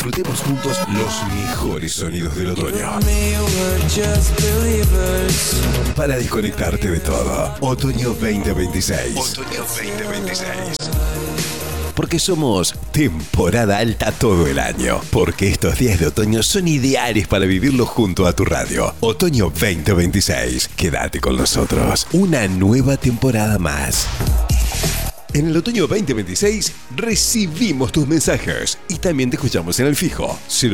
Disfrutemos juntos los mejores sonidos del otoño. Para desconectarte de todo. Otoño 2026. Otoño 2026. Porque somos temporada alta todo el año. Porque estos días de otoño son ideales para vivirlos junto a tu radio. Otoño 2026. Quédate con nosotros. Una nueva temporada más. En el otoño 2026 recibimos tus mensajes y también te escuchamos en el fijo